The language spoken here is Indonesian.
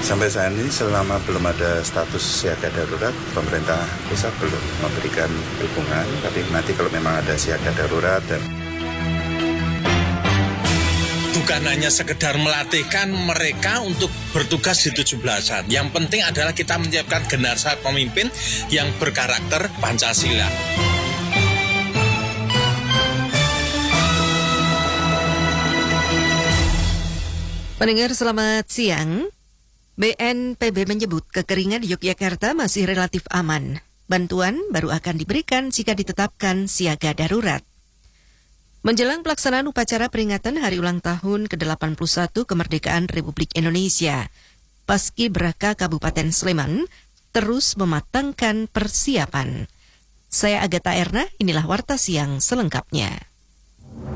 Sampai saat ini selama belum ada status siaga darurat, pemerintah pusat belum memberikan dukungan. Tapi nanti kalau memang ada siaga darurat dan bukan hanya sekedar melatihkan mereka untuk bertugas di 17-an. Yang penting adalah kita menyiapkan generasi pemimpin yang berkarakter Pancasila. Pendengar selamat siang. BNPB menyebut kekeringan di Yogyakarta masih relatif aman. Bantuan baru akan diberikan jika ditetapkan siaga darurat. Menjelang pelaksanaan upacara peringatan Hari Ulang Tahun ke-81 Kemerdekaan Republik Indonesia, Paskibraka Kabupaten Sleman terus mematangkan persiapan. Saya Agatha Erna, inilah Warta Siang selengkapnya.